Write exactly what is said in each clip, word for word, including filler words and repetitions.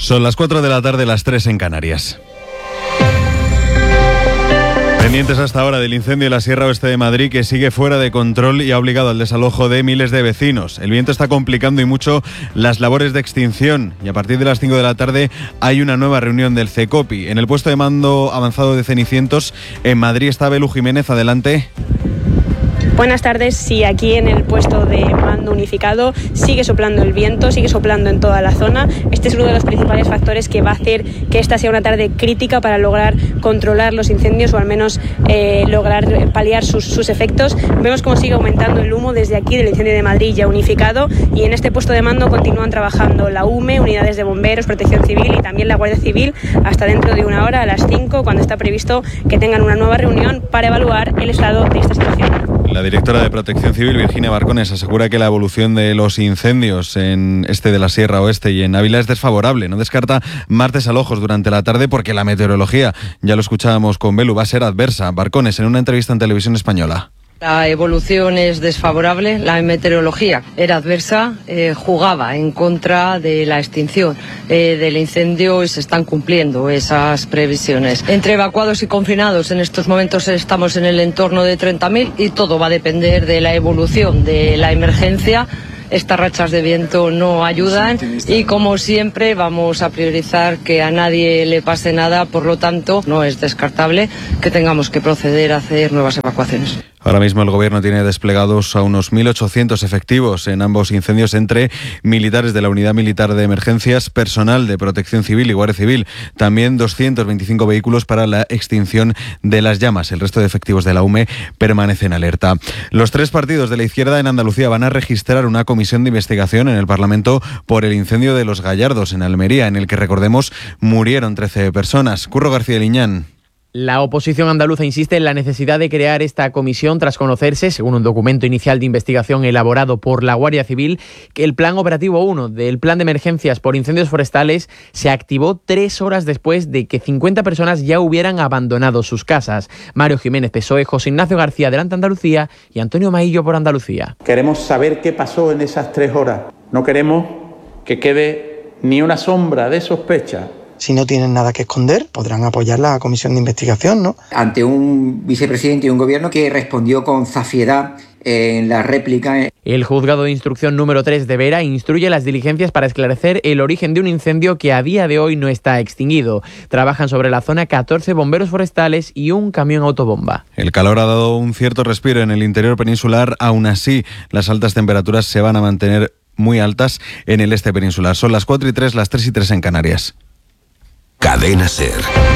Son las cuatro de la tarde, las tres en Canarias. Pendientes hasta ahora del incendio en la Sierra Oeste de Madrid, que sigue fuera de control y ha obligado al desalojo de miles de vecinos. El viento está complicando y mucho las labores de extinción y a partir de las cinco de la tarde hay una nueva reunión del CECOPI. En el puesto de mando avanzado de Cenicientos, en Madrid, está Belu Jiménez. Adelante. Buenas tardes. Sí, aquí en el puesto de mando unificado sigue soplando el viento, sigue soplando en toda la zona. Este es uno de los principales factores que va a hacer que esta sea una tarde crítica para lograr controlar los incendios o al menos eh, lograr paliar sus, sus efectos. Vemos cómo sigue aumentando el humo desde aquí del incendio de Madrid ya unificado, y en este puesto de mando continúan trabajando la U M E, unidades de bomberos, protección civil y también la Guardia Civil hasta dentro de una hora, a las cinco, cuando está previsto que tengan una nueva reunión para evaluar el estado de esta situación. La directora de Protección Civil, Virginia Barcones, asegura que la evolución de los incendios en este de la Sierra Oeste y en Ávila es desfavorable. No descarta más desalojos durante la tarde porque la meteorología, ya lo escuchábamos con Belu, va a ser adversa. Barcones, en una entrevista en Televisión Española. La evolución es desfavorable, la meteorología era adversa, eh, jugaba en contra de la extinción eh, del incendio y se están cumpliendo esas previsiones. Entre evacuados y confinados en estos momentos estamos en el entorno de treinta mil y todo va a depender de la evolución de la emergencia. Estas rachas de viento no ayudan y, como siempre, vamos a priorizar que a nadie le pase nada, por lo tanto no es descartable que tengamos que proceder a hacer nuevas evacuaciones. Ahora mismo el Gobierno tiene desplegados a unos mil ochocientos efectivos en ambos incendios, entre militares de la Unidad Militar de Emergencias, personal de Protección Civil y Guardia Civil. También doscientos veinticinco vehículos para la extinción de las llamas. El resto de efectivos de la U M E permanecen alerta. Los tres partidos de la izquierda en Andalucía van a registrar una comisión de investigación en el Parlamento por el incendio de Los Gallardos, en Almería, en el que, recordemos, murieron trece personas. Curro García Liñán. La oposición andaluza insiste en la necesidad de crear esta comisión tras conocerse, según un documento inicial de investigación elaborado por la Guardia Civil, que el Plan Operativo uno del Plan de Emergencias por Incendios Forestales se activó tres horas después de que cincuenta personas ya hubieran abandonado sus casas. Mario Jiménez, P S O E, José Ignacio García, Adelante Andalucía, y Antonio Maillo, por Andalucía. Queremos saber qué pasó en esas tres horas. No queremos que quede ni una sombra de sospecha. Si no tienen nada que esconder, podrán apoyar la comisión de investigación, ¿no? Ante un vicepresidente y un gobierno que respondió con zafiedad en la réplica. El juzgado de instrucción número tres de Vera instruye las diligencias para esclarecer el origen de un incendio que a día de hoy no está extinguido. Trabajan sobre la zona catorce bomberos forestales y un camión autobomba. El calor ha dado un cierto respiro en el interior peninsular. Aún así, las altas temperaturas se van a mantener muy altas en el este peninsular. Son las cuatro y tres, las tres y tres en Canarias. Cadena SER.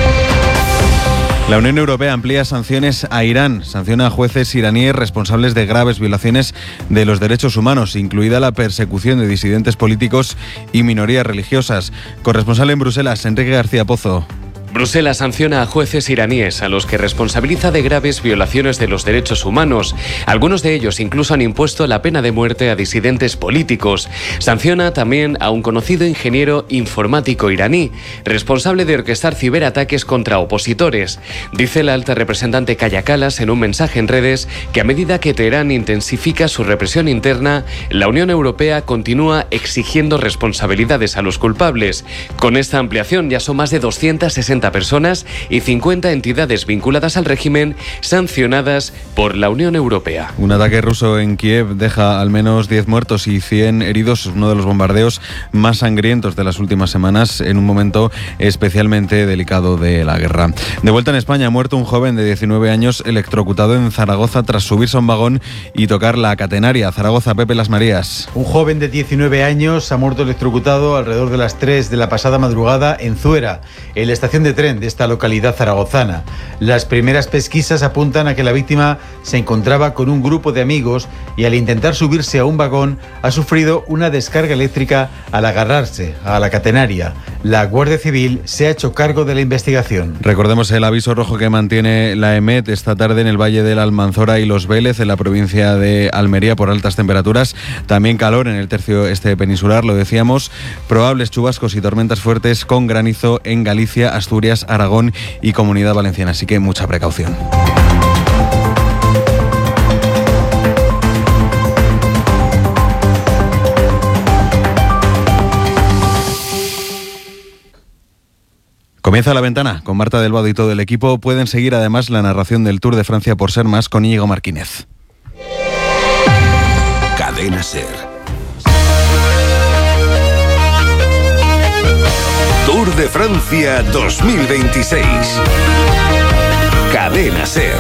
La Unión Europea amplía sanciones a Irán. Sanciona a jueces iraníes responsables de graves violaciones de los derechos humanos, incluida la persecución de disidentes políticos y minorías religiosas. Corresponsal en Bruselas, Enrique García Pozo. Bruselas sanciona a jueces iraníes a los que responsabiliza de graves violaciones de los derechos humanos. Algunos de ellos incluso han impuesto la pena de muerte a disidentes políticos. Sanciona también a un conocido ingeniero informático iraní, responsable de orquestar ciberataques contra opositores. Dice la alta representante Kaja Kallas en un mensaje en redes que a medida que Teherán intensifica su represión interna, la Unión Europea continúa exigiendo responsabilidades a los culpables. Con esta ampliación ya son más de doscientas sesenta personas y cincuenta entidades vinculadas al régimen sancionadas por la Unión Europea. Un ataque ruso en Kiev deja al menos diez muertos y cien heridos, uno de los bombardeos más sangrientos de las últimas semanas, en un momento especialmente delicado de la guerra. De vuelta en España, ha muerto un joven de diecinueve años electrocutado en Zaragoza tras subirse a un vagón y tocar la catenaria. Zaragoza, Pepe Las Marías. Un joven de diecinueve años ha muerto electrocutado alrededor de las tres de la pasada madrugada en Zuera, en la estación de tren de esta localidad zaragozana. Las primeras pesquisas apuntan a que la víctima se encontraba con un grupo de amigos y, al intentar subirse a un vagón, ha sufrido una descarga eléctrica al agarrarse a la catenaria. La Guardia Civil se ha hecho cargo de la investigación. Recordemos el aviso rojo que mantiene la EMET esta tarde en el Valle de la Almanzora y Los Vélez, en la provincia de Almería, por altas temperaturas. También calor en el tercio este peninsular, lo decíamos. Probables chubascos y tormentas fuertes con granizo en Galicia, Asturias, Aragón y Comunidad Valenciana. Así que mucha precaución. Comienza La Ventana con Marta Delvado y todo el equipo. Pueden seguir además la narración del Tour de Francia por Ser Más con Íñigo Martínez. Cadena Ser. Tour de Francia dos mil veintiséis. Cadena Ser.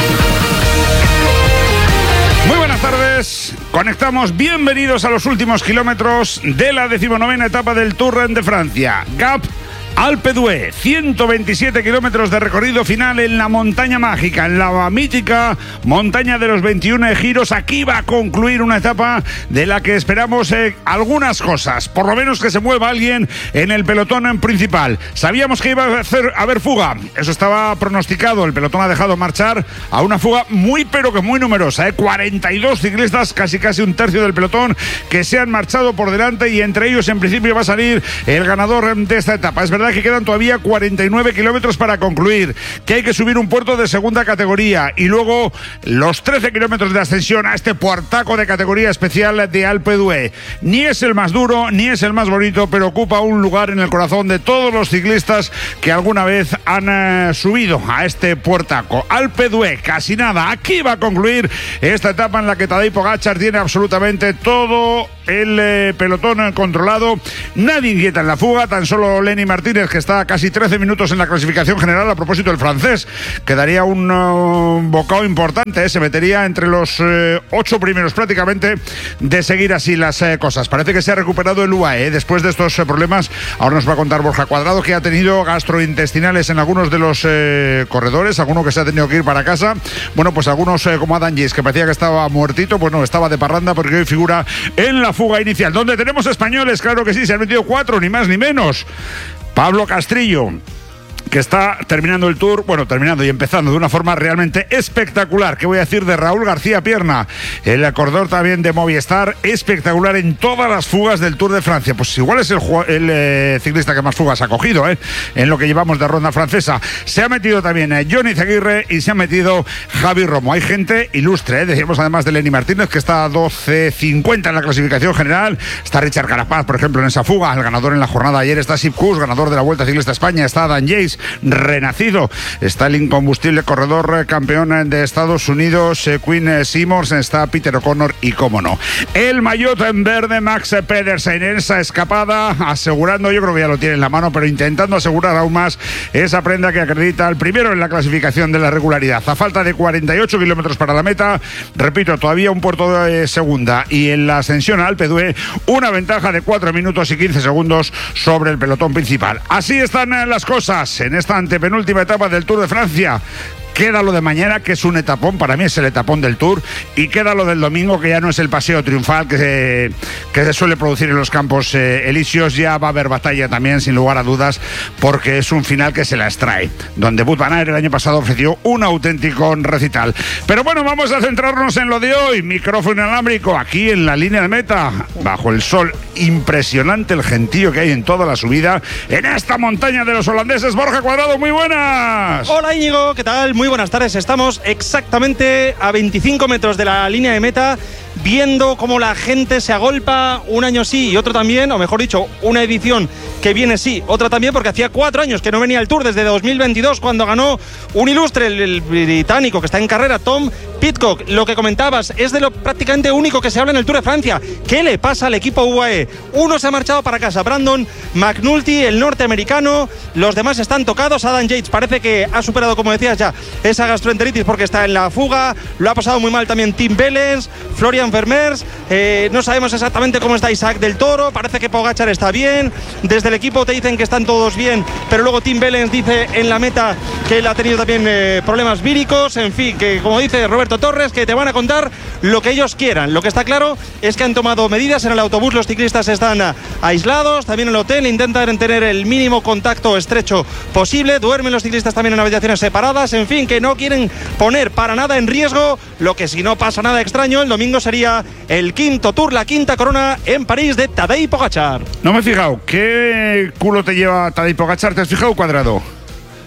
Muy buenas tardes, conectamos, bienvenidos a los últimos kilómetros de la decimonovena etapa del Tour de Francia. Gap Alpe d'Huez, ciento veintisiete kilómetros de recorrido final en la montaña mágica, en la mítica montaña de los veintiún giros. Aquí va a concluir una etapa de la que esperamos eh, algunas cosas, por lo menos que se mueva alguien en el pelotón principal. Sabíamos que iba a, hacer, a haber fuga, eso estaba pronosticado, el pelotón ha dejado marchar a una fuga muy pero que muy numerosa, eh. cuarenta y dos ciclistas, casi casi un tercio del pelotón que se han marchado por delante, y entre ellos en principio va a salir el ganador de esta etapa. Es verdad que quedan todavía cuarenta y nueve kilómetros para concluir, que hay que subir un puerto de segunda categoría y luego los trece kilómetros de ascensión a este puertaco de categoría especial de Alpe d'Huez. Ni es el más duro, ni es el más bonito, pero ocupa un lugar en el corazón de todos los ciclistas que alguna vez han eh, subido a este puertaco. Alpe d'Huez, casi nada. Aquí va a concluir esta etapa en la que Tadej Pogačar tiene absolutamente todo el eh, pelotón controlado. Nadie inquieta en la fuga, tan solo Lenny Martínez, que está a casi trece minutos en la clasificación general. A propósito, el francés quedaría un uh, bocado importante, eh, se metería entre los eh, ocho primeros prácticamente, de seguir así las eh, cosas. Parece que se ha recuperado el U A E eh, después de estos eh, problemas. Ahora nos va a contar Borja Cuadrado, que ha tenido gastrointestinales en algunos de los eh, corredores, alguno que se ha tenido que ir para casa. Bueno, pues algunos eh, como Adam Yates, que parecía que estaba muertito, pues no, estaba de parranda, porque hoy figura en la fuga inicial, donde tenemos españoles, claro que sí, se han metido cuatro, ni más ni menos. Pablo Castrillo, que está terminando el Tour, bueno, terminando y empezando de una forma realmente espectacular. ¿Qué voy a decir de Raúl García Pierna? El corredor también de Movistar, espectacular en todas las fugas del Tour de Francia. Pues igual es el, el eh, ciclista que más fugas ha cogido, ¿eh? En lo que llevamos de ronda francesa. Se ha metido también eh, Johnny Zaguirre y se ha metido Javi Romo. Hay gente ilustre, ¿eh? Decíamos además de Lenny Martínez, que está a doce cincuenta en la clasificación general. Está Richard Carapaz, por ejemplo, en esa fuga, el ganador en la jornada de ayer. Está Sepp Kuss, ganador de la Vuelta Ciclista a España. Está Dan Yates, renacido. Está el incombustible corredor campeón de Estados Unidos, Quinn Simmons. Está Peter O'Connor y, cómo no, el maillot en verde Max Pedersen en esa escapada, asegurando, yo creo que ya lo tiene en la mano, pero intentando asegurar aún más esa prenda que acredita al primero en la clasificación de la regularidad. A falta de cuarenta y ocho kilómetros para la meta, repito, todavía un puerto de segunda, y en la ascensión a Alpe d'Huez una ventaja de cuatro minutos y quince segundos sobre el pelotón principal. Así están las cosas en esta antepenúltima etapa del Tour de Francia. Queda lo de mañana, que es un etapón, para mí es el etapón del Tour, y queda lo del domingo, que ya no es el paseo triunfal que se, que se suele producir en los Campos eh, Elíseos. Ya va a haber batalla también, sin lugar a dudas, porque es un final que se la extrae, donde Wout van Aert el año pasado ofreció un auténtico recital. Pero bueno, vamos a centrarnos en lo de hoy. Micrófono inalámbrico aquí en la línea de meta, bajo el sol. Impresionante el gentío que hay en toda la subida en esta montaña de los holandeses. Borja Cuadrado, muy buenas. Hola Íñigo, ¿qué tal? Muy buenas tardes. Estamos exactamente a veinticinco metros de la línea de meta, viendo cómo la gente se agolpa, un año sí y otro también, o mejor dicho, una edición que viene sí, otra también, porque hacía cuatro años que no venía el Tour, desde dos mil veintidós, cuando ganó un ilustre, el, el británico que está en carrera, Tom Pidcock. Lo que comentabas es de lo prácticamente único que se habla en el Tour de Francia. ¿Qué le pasa al equipo U A E? Uno se ha marchado para casa, Brandon McNulty, el norteamericano. Los demás están tocados. Adam Yates parece que ha superado, como decías ya, esa gastroenteritis, porque está en la fuga. Lo ha pasado muy mal también Tim Wellens, Florian Vermeers. Eh, no sabemos exactamente cómo está Isaac del Toro. Parece que Pogačar está bien. Desde el equipo te dicen que están todos bien, pero luego Tim Wellens dice en la meta que él ha tenido también eh, problemas víricos. En fin, que como dice Roberto Torres, que te van a contar lo que ellos quieran. Lo que está claro es que han tomado medidas. En el autobús los ciclistas están aislados, también en el hotel intentan tener el mínimo contacto estrecho posible. Duermen los ciclistas también en habitaciones separadas. En fin, que no quieren poner para nada en riesgo lo que, si no pasa nada extraño, el domingo sería el quinto Tour, la quinta corona en París de Tadej Pogačar. No me he fijado, ¿qué culo te lleva Tadej Pogačar? ¿Te has fijado, Cuadrado?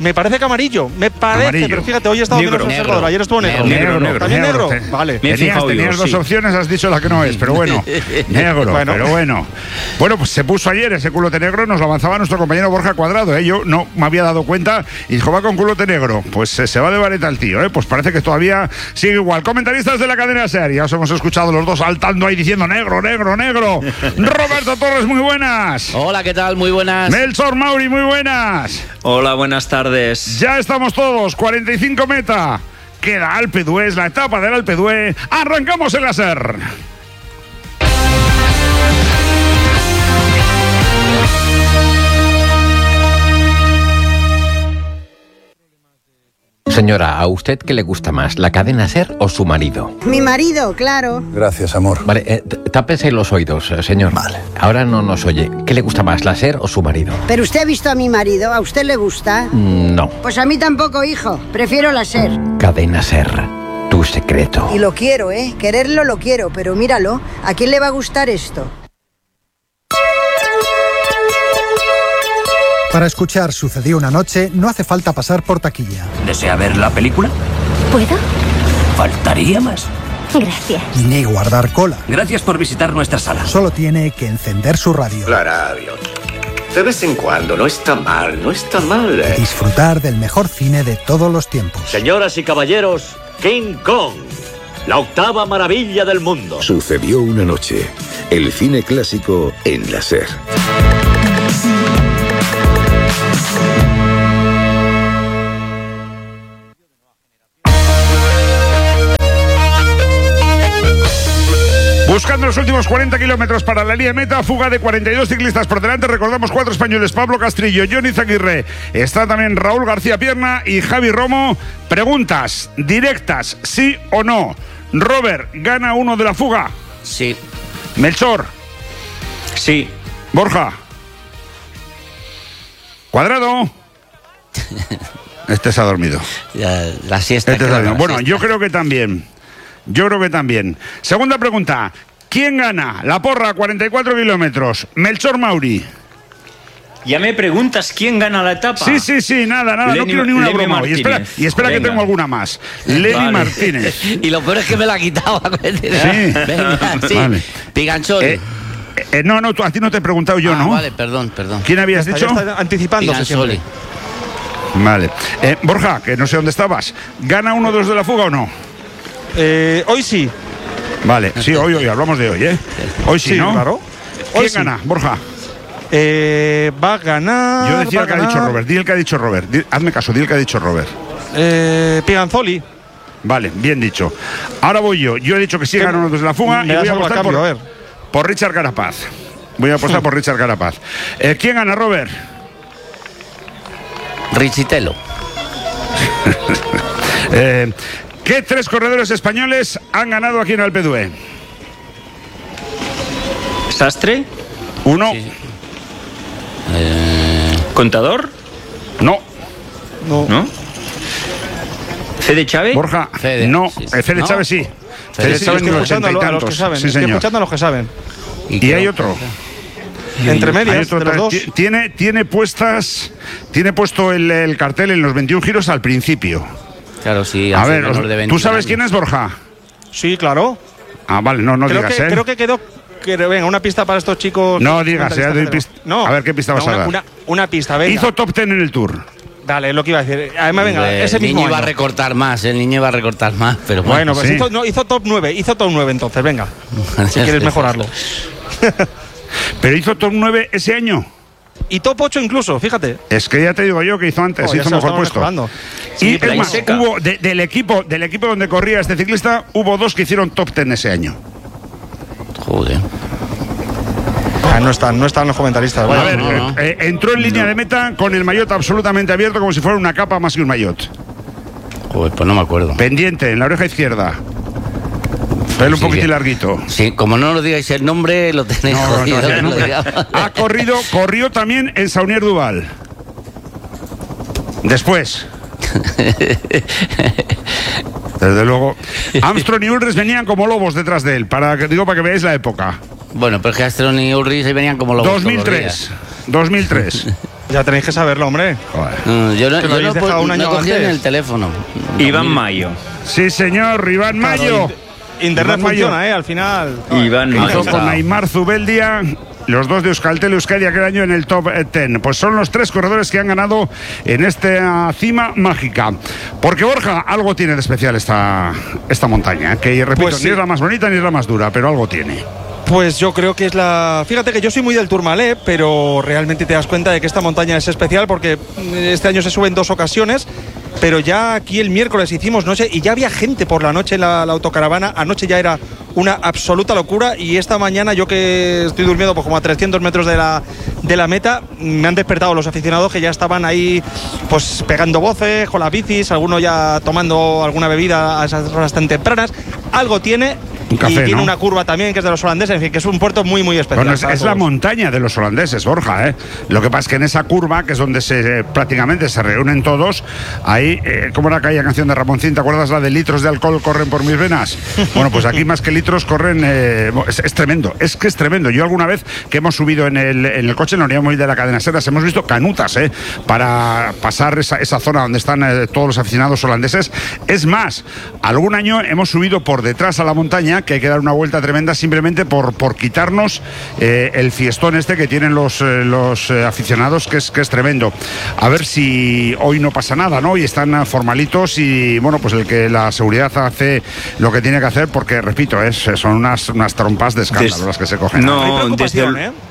Me parece que amarillo, me parece, Amarillo. pero fíjate, hoy he estado menos observador, ayer estuvo negro. Negro, negro. ¿También negro? negro. Vale. Tenías, tenías dos sí. opciones, has dicho la que no es, pero bueno, negro, Bueno. pero bueno. Bueno, pues se puso ayer ese culote negro, nos lo avanzaba nuestro compañero Borja Cuadrado, ¿eh? Yo no me había dado cuenta y dijo, va con culote negro. Pues eh, se va de vareta el tío, ¿eh? Pues parece que todavía sigue igual. Comentaristas de la cadena SER, ya os hemos escuchado los dos saltando ahí diciendo negro, negro, negro. Roberto Torres, muy buenas. Hola, ¿qué tal? Muy buenas. Melchor Mauri, muy buenas. Hola, buenas tardes. Ya estamos todos, cuarenta y cinco meta. Queda Alpe d'Huez, la etapa del Alpe d'Huez. Arrancamos el láser. Señora, ¿a usted qué le gusta más, la cadena SER o su marido? Mi marido, claro. Gracias, amor. Vale, eh, t- tápese los oídos, eh, señor. Vale. Ahora no nos oye. ¿Qué le gusta más, la SER o su marido? Pero usted ha visto a mi marido, ¿a usted le gusta? Mm, no. Pues a mí tampoco, hijo. Prefiero la SER. Cadena SER, tu secreto. Y lo quiero, ¿eh? Quererlo lo quiero, pero míralo. ¿A quién le va a gustar esto? Para escuchar Sucedió una noche, no hace falta pasar por taquilla. ¿Desea ver la película? ¿Puedo? Faltaría más. Gracias. Ni guardar cola. Gracias por visitar nuestra sala. Solo tiene que encender su radio. La radio. De vez en cuando, no está mal, no está mal. Y disfrutar del mejor cine de todos los tiempos. Señoras y caballeros, King Kong, la octava maravilla del mundo. Sucedió una noche. El cine clásico en la SER. Buscando los últimos cuarenta kilómetros para la línea de meta, fuga de cuarenta y dos ciclistas por delante. Recordamos cuatro españoles: Pablo Castrillo, Johnny Zaguirre, está también Raúl García Pierna y Javi Romo. Preguntas directas, sí o no. Robert, ¿gana uno de la fuga? Sí. Melchor. Sí. Borja. Cuadrado. Este se ha dormido. Ya, la siesta. Este se ha creo, dormido. la Bueno, siesta. yo creo que también. Yo creo que también. Segunda pregunta. ¿Quién gana la porra cuarenta y cuatro kilómetros? Melchor Mauri. Ya me preguntas quién gana la etapa. Sí, sí, sí, nada, nada, Lenny- no quiero ni una Lenny broma. Y espera, Martínez. y espera que Venga. tengo alguna más. Lenny Vale. Martínez. Y lo peor es que me la quitaba. Sí. Venga, sí. Vale. Pigancholi. Eh, eh, no, no, tú, a ti no te he preguntado yo, Ah, ¿no? Vale, perdón, perdón. ¿Quién habías Ya está, dicho? ya está anticipándose Pigancholi. siempre. Vale. Eh, Borja, que no sé dónde estabas. ¿Gana uno de los de la fuga o no? Eh, hoy sí. Vale, sí, hoy, hoy, hablamos de hoy, ¿eh? Hoy sí, Sí, ¿no? claro. ¿Quién Hoy sí. gana, Borja? Eh, va a ganar. Yo decía va el que a ha dicho ganar, Robert. Di el que ha dicho Robert. Di- hazme caso, di el que ha dicho Robert. Eh, Piganzoli. Vale, bien dicho. Ahora voy yo. Yo he dicho que sí ¿Qué- gana uno de la fuga y me das voy a algo a apostar cambio? por, A ver. por Richard Carapaz. Voy a apostar por Richard Carapaz. Eh, ¿Quién gana, Robert? Richitelo. Eh, ¿Qué tres corredores españoles han ganado aquí en Alpe d'Huez? Sastre. Uno. Eh, Contador. No. No. ¿No? Fede Chávez. Borja. Fede, no. sí, Eh, Fede ¿no? Chávez sí. Sí, Fede sí, Chávez estoy en el escuchando ochenta y a los que tantos. saben. Sí, Estoy señor. escuchando a los que saben. Y hay otro. Entre Hay medias otro de los tra- dos. ti- Tiene, tiene puestas. Tiene puesto el, el cartel en los veintiún giros al principio. claro, sí. A hace ver, menor os- de ¿tú veintiún sabes años. quién es Borja? Sí, claro. Ah, vale, no, no creo, digas, que, ¿eh? creo que quedó. Que, venga, una pista para estos chicos. No digas, comentaristas ya doy que pista. tenemos. No. A ver, ¿qué pista vas No, a una, dar? Una, una pista, venga. Hizo top ten en el Tour. Dale, es lo que iba a decir. Además, venga, Hombre, ese el mismo niño iba a año. recortar más, el niño iba a recortar más, pero Bueno, pues sí. hizo, no, hizo top nueve. Hizo top nueve entonces, venga. Si quieres mejorarlo. Pero hizo top nueve ese año. Y top ocho incluso, fíjate. Es que ya te digo yo que hizo antes, Oh, ya hizo se lo mejor estamos puesto. mejorando. Y Sí, es pero ahí más, seca. hubo de- del equipo, del equipo donde corría este ciclista, hubo dos que hicieron top ten ese año. Joder. Ah, no están, no están los comentaristas. A vaya. ver, no, no. eh, eh, entró en línea de meta con el maillot absolutamente abierto, como si fuera una capa más que un maillot. Joder, pues no me acuerdo. Pendiente, en la oreja izquierda. Pelo un Sí, poquitín que- larguito. Sí, como no nos digáis el nombre, lo tenéis No, no, jodido. no, que no, lo no. digamos. Ha corrido, corrió también en Saunier Duval. Después. Desde luego. Armstrong y Ulrich venían como lobos detrás de él, para que digo para que veáis la época. Bueno, pero es que Astron y Ulrich ahí venían como lobos. dos mil tres. dos mil tres. Ya tenéis que saberlo, hombre. No, yo no, Que lo yo habéis no, dejado un no año cogí en antes. el teléfono. Iván Mayo. Sí, señor, Iván Claro, Mayo. in- Internet Iván Mayo. funciona, ¿eh? Al final. Iván Hizo Mayo. con Aimar Zubeldia, los dos de Euskaltel Euskadi aquel año en el top diez. Pues son los tres corredores que han ganado en esta cima mágica. Porque Borja, algo tiene de especial esta, esta montaña, que repito, Pues sí. ni es la más bonita ni es la más dura, pero algo tiene. Pues yo creo que es la... Fíjate que yo soy muy del Tourmalet, pero realmente te das cuenta de que esta montaña es especial porque este año se sube en dos ocasiones, pero ya aquí el miércoles hicimos noche y ya había gente por la noche en la, la autocaravana. Anoche ya era una absoluta locura y esta mañana yo que estoy durmiendo pues como a trescientos metros de la, de la meta, me han despertado los aficionados que ya estaban ahí pues pegando voces con las bicis, algunos ya tomando alguna bebida a esas horas tan tempranas. Algo tiene. Un café, y tiene ¿no? una curva también que es de los holandeses, en fin, que es un puerto muy, muy especial. Bueno, es, para es la todos. montaña de los holandeses, Borja, ¿eh? Lo que pasa es que en esa curva, que es donde se eh, prácticamente se reúnen todos, ahí, eh, ¿cómo era aquella canción de Ramoncín? ¿Te acuerdas la de litros de alcohol corren por mis venas? Bueno, pues aquí más que litros corren, eh, es, es tremendo, es que es tremendo. Yo alguna vez que hemos subido en el, en el coche, en la unidad móvil de la cadena Seras, hemos visto canutas, ¿eh? Para pasar esa, esa zona donde están eh, todos los aficionados holandeses. Es más, algún año hemos subido por detrás a la montaña, que hay que dar una vuelta tremenda simplemente por, por quitarnos eh, el fiestón este que tienen los, eh, los eh, aficionados, que es, que es tremendo. A ver si hoy no pasa nada, ¿no? Y están formalitos y, bueno, pues el que la seguridad hace lo que tiene que hacer, porque, repito, es, son unas, unas trompas de escándalo Des- las que se cogen. No, desde el- ¿eh?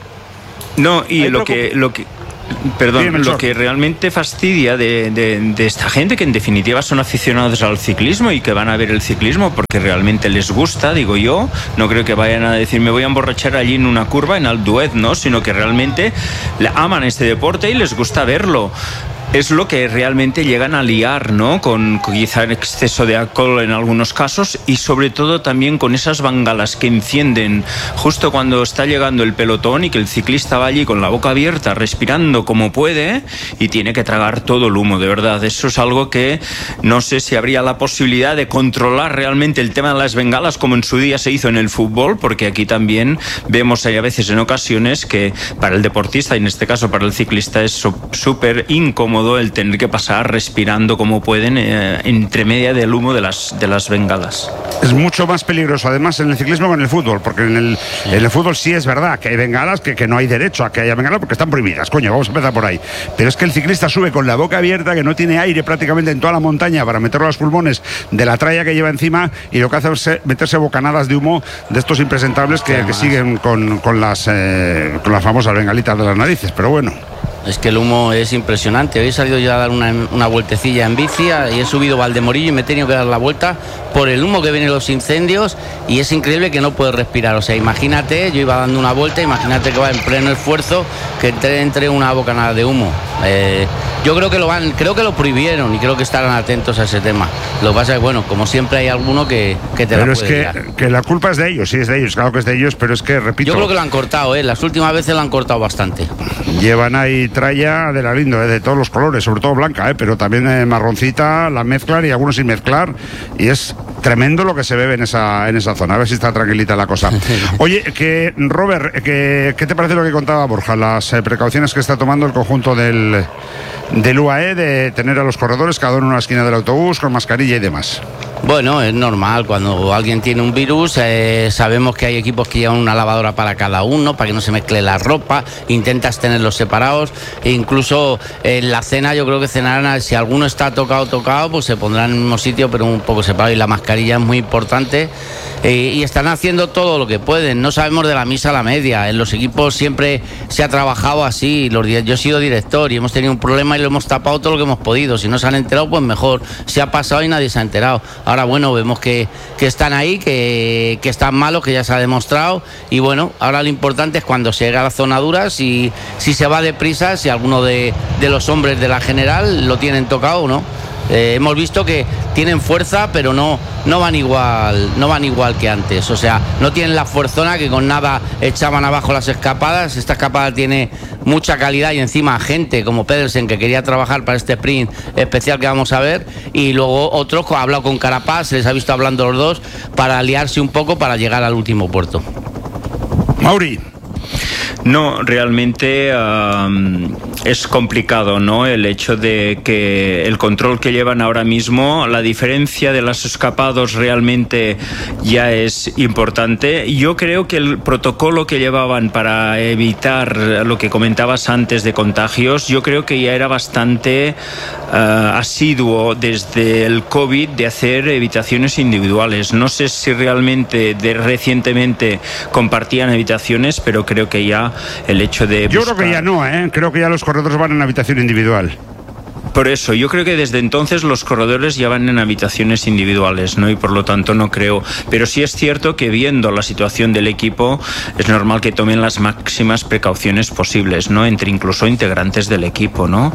No, y Hay lo que, lo que Perdón, Dime, lo Melchor. que realmente fastidia de, de- de esta gente, que en definitiva son aficionados al ciclismo y que van a ver el ciclismo porque realmente les gusta, digo yo, no creo que vayan a decir me voy a emborrachar allí en una curva en Alduez, ¿no? Sino que realmente le aman este deporte y les gusta verlo. Es lo que realmente llegan a liar, ¿no? Con, con quizá en exceso de alcohol en algunos casos y sobre todo también con esas bangalas que encienden justo cuando está llegando el pelotón y que el ciclista va allí con la boca abierta, respirando como puede y tiene que tragar todo el humo, de verdad. Eso es algo que no sé si habría la posibilidad de controlar realmente el tema de las bengalas como en su día se hizo en el fútbol, porque aquí también vemos hay a veces en ocasiones que para el deportista y en este caso para el ciclista es súper incómodo el tener que pasar respirando como pueden eh, entre media del humo de las, de las bengalas. Es mucho más peligroso, además, en el ciclismo que en el fútbol, porque en el, en el fútbol sí es verdad que hay bengalas, que, que no hay derecho a que haya bengalas porque están prohibidas, coño, vamos a empezar por ahí. Pero es que el ciclista sube con la boca abierta, que no tiene aire prácticamente en toda la montaña para meterlo a los pulmones de la tralla que lleva encima, y lo que hace es meterse bocanadas de humo de estos impresentables que, que siguen con, con, las, eh, con las famosas bengalitas de las narices, pero bueno. Es que el humo es impresionante. Hoy he salido yo a dar una, una vueltecilla en bici y he subido Valdemorillo y me he tenido que dar la vuelta por el humo que viene de los incendios y es increíble que no puedo respirar. O sea, imagínate, yo iba dando una vuelta, imagínate que va en pleno esfuerzo, que entre, entre una bocanada de humo. Eh, yo creo que lo van, creo que lo prohibieron y creo que estarán atentos a ese tema. Lo que pasa es que, bueno, como siempre hay alguno que, que te Pero la es puede que, liar. que la culpa es de ellos, sí es de ellos, claro que es de ellos, pero es que, repito, Yo creo que lo han cortado, ¿eh? Las últimas veces lo han cortado bastante. llevan ahí tralla de la lindo, ¿eh? De todos los colores, sobre todo blanca, ¿eh? Pero también eh, marroncita, la mezclan y algunos sin mezclar, y es tremendo lo que se bebe en esa, en esa zona. A ver si está tranquilita la cosa. Oye, que Robert, que, ¿qué te parece lo que contaba Borja? Las eh, precauciones que está tomando el conjunto del, del U A E de tener a los corredores cada uno en una esquina del autobús con mascarilla y demás. Bueno, es normal, cuando alguien tiene un virus, eh, sabemos que hay equipos que llevan una lavadora para cada uno, para que no se mezcle la ropa, intentas tenerlos separados, e incluso en la cena yo creo que cenarán, si alguno está tocado, tocado, pues se pondrán en el mismo sitio, pero un poco separado, y la mascarilla es muy importante. Eh, y están haciendo todo lo que pueden, no sabemos de la misa a la media, en los equipos siempre se ha trabajado así, los, yo he sido director y hemos tenido un problema y lo hemos tapado todo lo que hemos podido, si no se han enterado pues mejor, se ha pasado y nadie se ha enterado. Ahora bueno, vemos que, que están ahí, que, que están malos, que ya se ha demostrado, y bueno, ahora lo importante es cuando se llega a la zona dura, si, si se va deprisa, si alguno de, de los hombres de la general lo tienen tocado o no. Eh, hemos visto que tienen fuerza, pero no, no van igual, no van igual que antes. O sea, no tienen la fuerzona que con nada echaban abajo las escapadas. Esta escapada tiene mucha calidad y encima gente como Pedersen, que quería trabajar para este sprint especial que vamos a ver, y luego otros, ha hablado con Carapaz, se les ha visto hablando los dos para liarse un poco para llegar al último puerto. Mauri. No, realmente um, es complicado, ¿no? El hecho de que el control que llevan ahora mismo, la diferencia de los escapados realmente ya es importante. Yo creo que el protocolo que llevaban para evitar lo que comentabas antes de contagios, yo creo que ya era bastante uh, asiduo desde el COVID de hacer habitaciones individuales. No sé si realmente de, recientemente compartían habitaciones, pero creo que ya el hecho de buscar... Yo creo que ya no, ¿eh? Creo que ya los corredores van en habitación individual. Por eso, yo creo que desde entonces los corredores ya van en habitaciones individuales, ¿no? Y por lo tanto no creo... Pero sí es cierto que viendo la situación del equipo, es normal que tomen las máximas precauciones posibles, ¿no? Entre incluso integrantes del equipo, ¿no?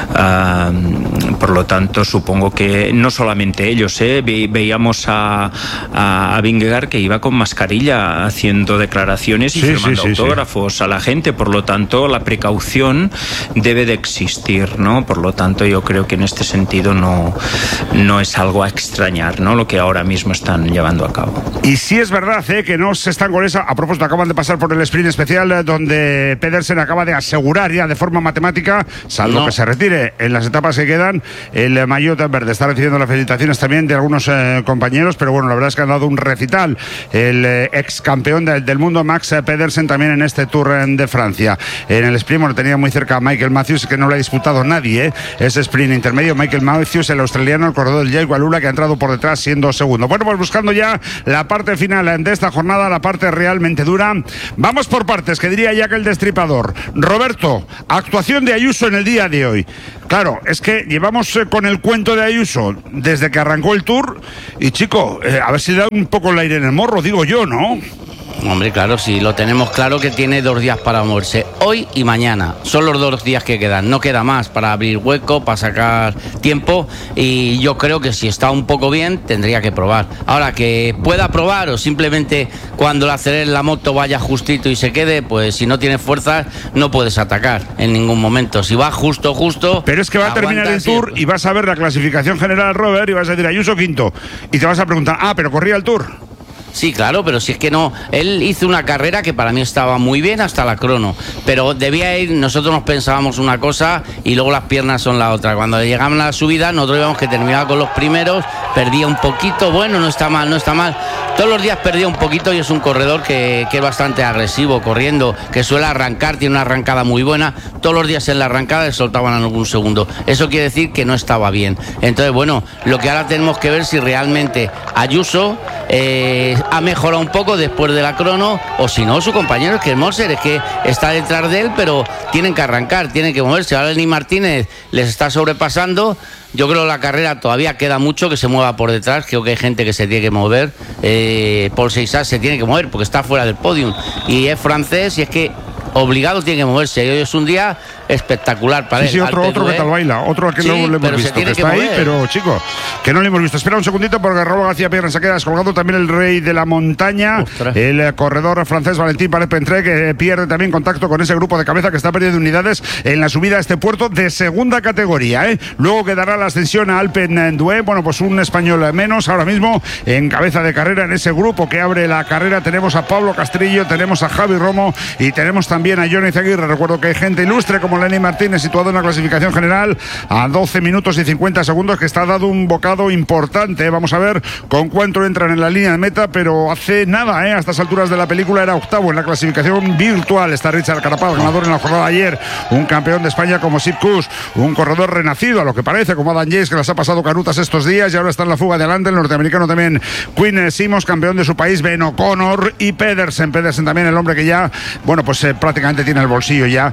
Uh, por lo tanto, supongo que no solamente ellos, ¿eh? Ve, veíamos a, a, a Vingegaard que iba con mascarilla haciendo declaraciones y sí, firmando sí, sí, autógrafos sí. a la gente. Por lo tanto, la precaución debe de existir, ¿no? Por lo tanto, yo creo que en este sentido no, no es algo a extrañar, ¿no? Lo que ahora mismo están llevando a cabo. Y sí es verdad, ¿eh? Que no se están con esa... A propósito, acaban de pasar por el sprint especial donde Pedersen acaba de asegurar ya de forma matemática, salvo no. que se retire en las etapas que quedan, el maillot verde. Está recibiendo las felicitaciones también de algunos eh, compañeros, pero bueno, la verdad es que han dado un recital el eh, ex campeón de, del mundo Max Pedersen también en este Tour de Francia. En el sprint, bueno, tenía muy cerca a Michael Matthews, que no lo ha disputado nadie, ¿eh? Ese sprint intermedio, Michael Matthews, el australiano, el corredor del Jay Walula, que ha entrado por detrás siendo segundo. Bueno, pues buscando ya la parte final de esta jornada, la parte realmente dura. Vamos por partes, que diría ya que el destripador. Roberto, actuación de Ayuso en el día de hoy. Claro, es que llevamos eh, con el cuento de Ayuso desde que arrancó el Tour y, chico, eh, a ver si da un poco el aire en el morro, digo yo, ¿no? Hombre, claro, sí, lo tenemos claro que tiene dos días para moverse, hoy y mañana, son los dos días que quedan, no queda más para abrir hueco, para sacar tiempo, y yo creo que si está un poco bien tendría que probar. Ahora, que pueda probar o simplemente cuando le acelere la moto vaya justito y se quede, pues si no tienes fuerzas no puedes atacar en ningún momento, si va justo, justo... Pero es que va a terminar el Tour siempre. Y vas a ver la clasificación general, Robert, y vas a decir Ayuso quinto, y te vas a preguntar, ah, pero corría el Tour. Sí, claro, pero si es que no, él hizo una carrera que para mí estaba muy bien hasta la crono, pero debía ir, nosotros nos pensábamos una cosa y luego las piernas son la otra. Cuando llegamos a la subida, nosotros íbamos que terminaba con los primeros, perdía un poquito, bueno, no está mal, no está mal. Todos los días perdía un poquito y es un corredor que, que es bastante agresivo, corriendo, que suele arrancar, tiene una arrancada muy buena. Todos los días en la arrancada le soltaban en algún segundo. Eso quiere decir que no estaba bien. Entonces, bueno, lo que ahora tenemos que ver si realmente Ayuso eh, ha mejorado un poco después de la crono, o si no, su compañero, que es Moser, es que está detrás de él, pero tienen que arrancar, tienen que moverse. Ahora Lenny Martínez les está sobrepasando. Yo creo que la carrera todavía queda mucho que se mueva por detrás. Creo que hay gente que se tiene que mover. Eh, Paul Seixas se tiene que mover porque está fuera del podium y es francés, y es que obligado tiene que moverse. Y hoy es un día espectacular para sí, él. Sí, otro, otro que tal baila, otro que sí, no le hemos visto, que está que ahí, pero chico, que no le hemos visto. Espera un segundito porque Robo García Pierre se queda descolgado también el rey de la montaña, Ostras. el corredor francés Valentín Paret-Pentré, que pierde también contacto con ese grupo de cabeza que está perdiendo unidades en la subida a este puerto de segunda categoría, ¿eh? Luego quedará la ascensión a Alpendue, bueno, pues un español menos ahora mismo en cabeza de carrera en ese grupo que abre la carrera. Tenemos a Pablo Castrillo, tenemos a Javi Romo y tenemos también a Johnny Zaguirre. Recuerdo que hay gente ilustre como Lenny Martínez, situado en la clasificación general a doce minutos y cincuenta segundos, que está dado un bocado importante. Vamos a ver con cuánto entran en la línea de meta, pero hace nada, ¿eh? A estas alturas de la película era octavo en la clasificación virtual. Está Richard Carapaz, ganador en la jornada de ayer, un campeón de España como Sepp Kuss, un corredor renacido a lo que parece, como Adam Yates, que las ha pasado canutas estos días y ahora está en la fuga adelante. El norteamericano también Quinn Simmons, campeón de su país, Ben O'Connor, y Pedersen, Pedersen también, el hombre que ya, bueno, pues eh, prácticamente tiene el bolsillo ya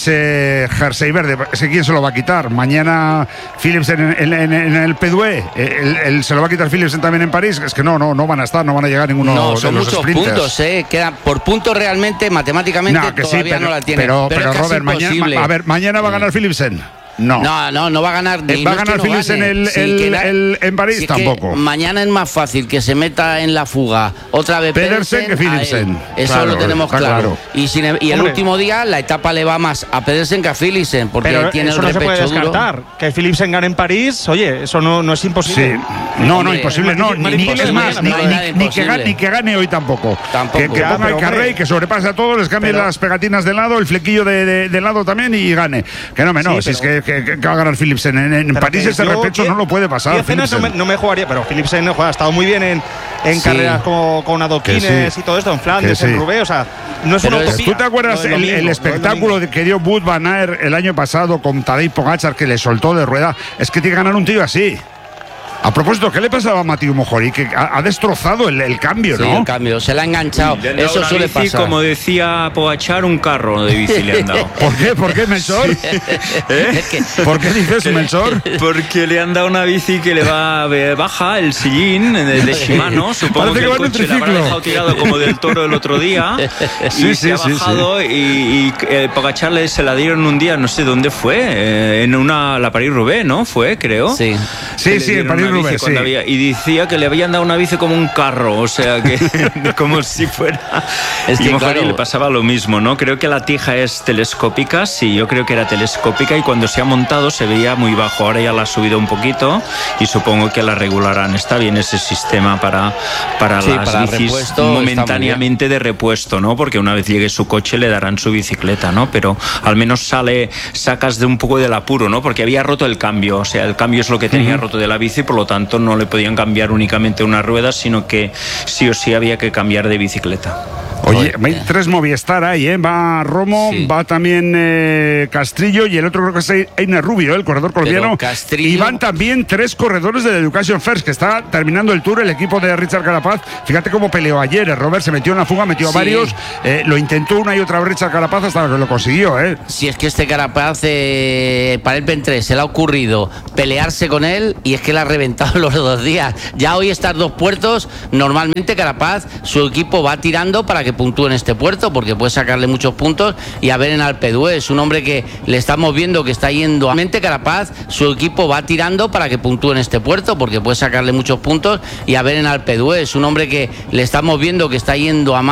ese jersey verde. Ese quién se lo va a quitar mañana. Philipsen en, en, en el P D E, el, el, se lo va a quitar Philipsen también en París. Es que no, no, no van a estar, no van a llegar ninguno no, de son los muchos sprinters. puntos, eh, quedan por puntos realmente, matemáticamente no, que todavía sí, pero, no la tiene. Pero, pero, pero Robert, mañana, a ver, mañana va a ganar Philipsen. No. No, no, no va a ganar. Ni, ¿Va a ganar no Philipsen en, el, sí, el, la, el, en París? Si tampoco. Mañana es más fácil que se meta en la fuga otra vez Pedersen, Pedersen que Philipsen. Eso claro, lo tenemos claro. claro. Y, sin, y el último día la etapa le va más a Pedersen que a Philipsen, porque Pero tiene eso el no se puede descartar. Duro. Que Philipsen gane en París, oye, eso no, no es imposible. Sí. No, no, imposible, no. Ni, ni, es más, ni, ni, ni, que gane, ni que gane hoy tampoco. Tampoco. Que, que ya, ponga el carré, que sobrepase a todos, les cambie pero, las pegatinas de lado, el flequillo de, de, de lado también y gane. Que no, me no, sí, si pero, es que, que, que va a ganar Philipsen. En, en París ese repecho no lo puede pasar. No me, no me jugaría, pero Philipsen no juega, ha estado muy bien en, en sí. carreras como con adoquines sí. y todo esto, en Flandes, sí. en Roubaix, o sea, no es pero una utopía. ¿Tú te acuerdas no el, mismo, el espectáculo no que dio Wout van Aert el año pasado con Tadej Pogačar, que le soltó de rueda? Es que tiene que ganar un tío así. A propósito, ¿qué le pasaba a Mathieu Mohori? Que ha, ha destrozado el, el cambio, ¿no? Sí, el cambio, se le ha enganchado. Sí, Eso suele bici, pasar. Como decía Pogačar, un carro de bici le han dado. ¿Por qué? ¿Por qué, Melchor? Sí. ¿Eh? ¿Por qué dices, Melchor? Porque le han dado una bici que le va baja el sillín de, de Shimano. Supongo Parece que, que el coche le habrá dejado tirado como del Toro el otro día. Sí, y sí, se ha sí, bajado sí. y, y eh, Pogačar le, se la dieron un día, no sé dónde fue, eh, en una la París-Roubaix, ¿no? Fue, creo. Sí, sí, sí, en París-Roubaix, sí. Había, y decía que le habían dado una bici como un carro, o sea que como si fuera. Es que y claro, le pasaba lo mismo, ¿no? Creo que la tija es telescópica, sí, yo creo que era telescópica y cuando se ha montado se veía muy bajo. Ahora ya la ha subido un poquito y supongo que la regularán. Está bien ese sistema para, para sí, las para bicis repuesto, momentáneamente de repuesto, ¿no? Porque una vez llegue su coche le darán su bicicleta, ¿no? Pero al menos sale, sacas de un poco del apuro, ¿no? Porque había roto el cambio, o sea, el cambio es lo que tenía uh-huh. roto de la bici, por lo tanto no le podían cambiar únicamente una rueda, sino que sí o sí había que cambiar de bicicleta. Oye, hay tres Movistar ahí, ¿eh? Va Romo, sí. va también eh, Castrillo y el otro creo que es Einer Rubio, ¿eh? El corredor colombiano. Castrillo... Y van también tres corredores de la Education First, que está terminando el Tour, el equipo de Richard Carapaz. Fíjate cómo peleó ayer, Robert se metió en la fuga, metió sí. a varios, eh, lo intentó una y otra vez Richard Carapaz hasta que lo consiguió, ¿eh? Si es que este Carapaz, eh, para el veintitrés se le ha ocurrido pelearse con él y es que le ha reventado los dos días. Ya hoy estas dos puertos, normalmente Carapaz, su equipo va tirando para que puntúe en este puerto, porque puede sacarle muchos puntos. Y a ver en Alpe d'Huez, es un hombre que le estamos viendo que está yendo a mente. Carapaz, su equipo va tirando para que puntúe en este puerto, porque puede sacarle muchos puntos. Y a ver en Alpe d'Huez, es un hombre que le estamos viendo que está yendo a